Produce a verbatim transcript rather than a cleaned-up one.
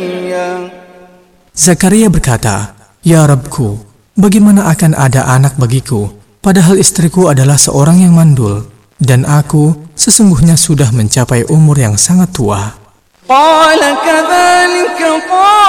Zakaria berkata, "Ya Rabbku, bagaimana akan ada anak bagiku, padahal istriku adalah seorang yang mandul, dan aku sesungguhnya sudah mencapai umur yang sangat tua." قال كذلك قال